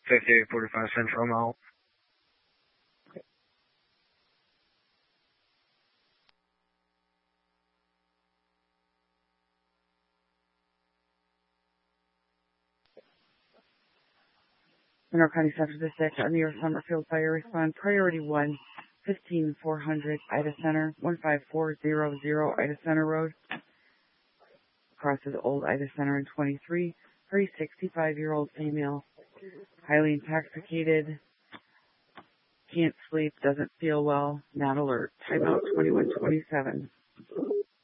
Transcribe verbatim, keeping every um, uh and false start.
fifty-eight forty-five Central, I'm out. Monroe County Central Dispatch on the Earth Summerfield Fire respond. Priority one, fifteen four hundred Ida Center, one five four zero zero Ida Center Road. Crosses Old Ida Center in twenty-three. Her sixty-five-year-old female, highly intoxicated, can't sleep, doesn't feel well, not alert. Timeout twenty-one twenty-seven.